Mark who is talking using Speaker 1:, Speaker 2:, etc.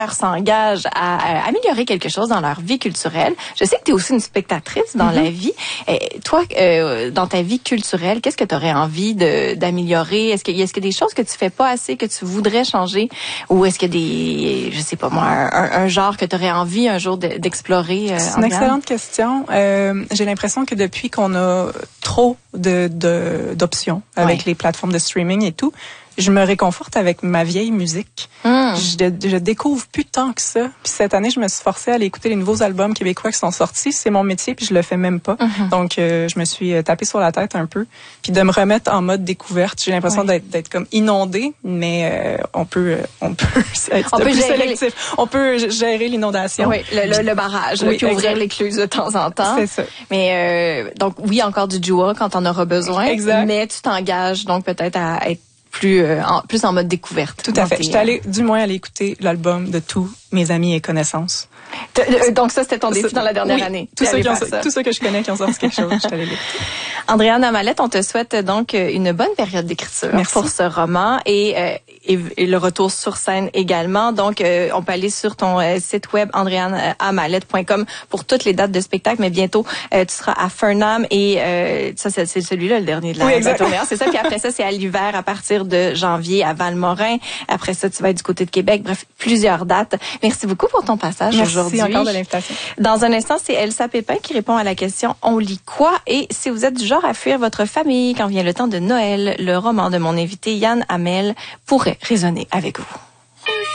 Speaker 1: s'engagent à améliorer quelque chose dans leur vie culturelle. Je sais que tu es aussi une spectatrice dans la vie. Et toi, dans ta vie culturelle, qu'est-ce que tu aurais envie d'améliorer? Est-ce qu'il y a des choses que tu fais pas assez, que tu voudrais changer? Ou est-ce qu'il y a des, je sais pas moi, un genre que tu aurais envie un jour d'explorer?
Speaker 2: C'est une excellente question. J'ai l'impression que depuis qu'on a trop d'options avec les plateformes de streaming et tout, je me réconforte avec ma vieille musique. Je découvre plus tant que ça. Puis cette année, je me suis forcée à aller écouter les nouveaux albums québécois qui sont sortis. C'est mon métier, puis je le fais même pas. Donc, je me suis tapée sur la tête un peu. Puis de me remettre en mode découverte. J'ai l'impression d'être comme inondée, mais on peut être plus sélectif. On peut gérer l'inondation.
Speaker 1: Oui, le barrage, puis ouvrir l'écluse de temps en temps.
Speaker 2: C'est ça.
Speaker 1: Mais donc, oui, encore du joie quand on aura besoin.
Speaker 2: Exact.
Speaker 1: Mais tu t'engages donc peut-être à être plus en mode découverte.
Speaker 2: Tout à fait. J'étais allée, du moins, aller écouter l'album de tous mes amis et connaissances.
Speaker 1: Donc ça, c'était ton défi dans la dernière année.
Speaker 2: Tous ceux que je connais qui ont sorti quelque chose, j'étais allée l'écouter.
Speaker 1: Andréane Amalette, on te souhaite donc une bonne période d'écriture pour ce roman et le retour sur scène également. Donc, on peut aller sur ton site web andreaneamalette.com pour toutes les dates de spectacle, mais bientôt, tu seras à Fernam et ça, c'est celui-là, le dernier de la tournée. C'est ça, puis après ça, c'est à l'hiver à partir de janvier à Valmorin. Après ça, tu vas être du côté de Québec. Bref, plusieurs dates. Merci beaucoup pour ton passage aujourd'hui.
Speaker 2: Merci encore de l'invitation.
Speaker 1: Dans un instant, c'est Elsa Pépin qui répond à la question « On lit quoi? » Et si vous êtes du genre à fuir votre famille quand vient le temps de Noël, le roman de mon invité Yann Hamel pourrait résonner avec vous.